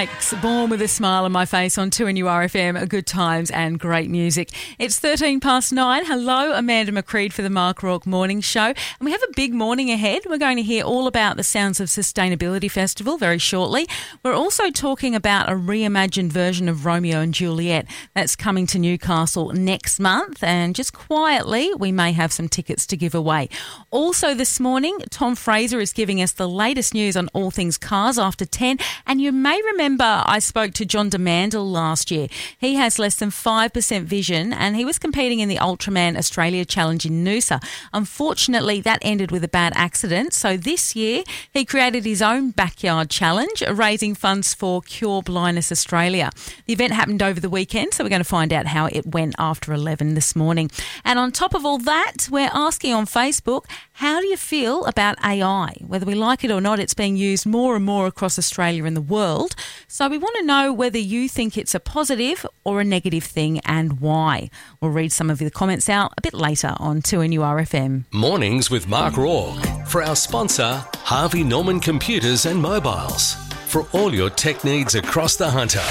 Snakes, Born with a Smile on My Face on 2NURFM, good times and great music. It's 9:13. Hello, Amanda McCreed for the Mark Rourke Morning Show. And we have a big morning ahead. We're going to hear all about the Sounds of Sustainability Festival very shortly. We're also talking about a reimagined version of Romeo and Juliet that's coming to Newcastle next month. And just quietly, we may have some tickets to give away. Also this morning, Tom Fraser is giving us the latest news on all things cars after 10. And you may remember I spoke to John DeMandel last year. He has less than 5% vision and he was competing in the Ultraman Australia Challenge in Noosa. Unfortunately, that ended with a bad accident. So this year, he created his own backyard challenge, raising funds for Cure Blindness Australia. The event happened over the weekend, so we're going to find out how it went after 11 this morning. And on top of all that, we're asking on Facebook, how do you feel about AI? Whether we like it or not, it's being used more and more across Australia and the world. So we want to know whether you think it's a positive or a negative thing and why. We'll read some of the comments out a bit later on 2NURFM. Mornings with Mark Rourke. For our sponsor, Harvey Norman Computers and Mobiles. For all your tech needs across the Hunter.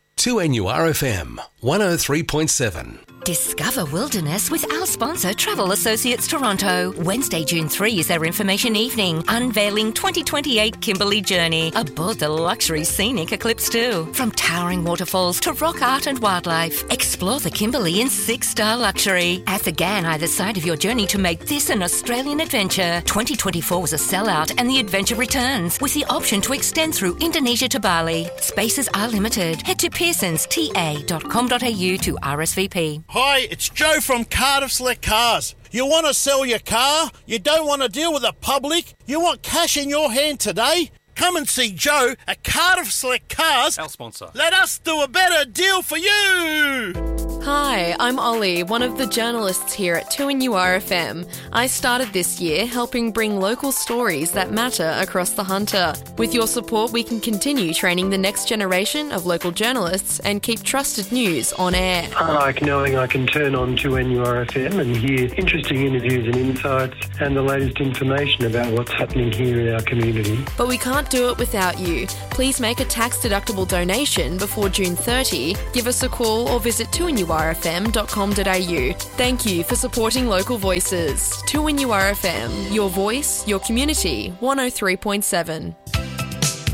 2NURFM 103.7. Discover wilderness with our sponsor, Travel Associates Toronto. Wednesday, June 3 is their information evening, unveiling 2028 Kimberley Journey aboard the luxury scenic Eclipse 2. From towering waterfalls to rock art and wildlife, explore the Kimberley in 6-star luxury. At the Ghan, either side of your journey to make this an Australian adventure. 2024 was a sellout and the adventure returns with the option to extend through Indonesia to Bali. Spaces are limited. Head to pearsonsta.com.au to RSVP. Hi, it's Joe from Cardiff Select Cars. You want to sell your car? You don't want to deal with the public? You want cash in your hand today? Come and see Joe at Cardiff Select Cars. Our sponsor. Let us do a better deal for you. Hi, I'm Ollie, one of the journalists here at 2NURFM. I started this year helping bring local stories that matter across the Hunter. With your support, we can continue training the next generation of local journalists and keep trusted news on air. I like knowing I can turn on 2NURFM and hear interesting interviews and insights and the latest information about what's happening here in our community. But we can't do it without you. Please make a tax-deductible donation before June 30. Give us a call or visit 2NURFM.com.au. Thank you for supporting local voices. 2NURFM, your voice, your community, 103.7.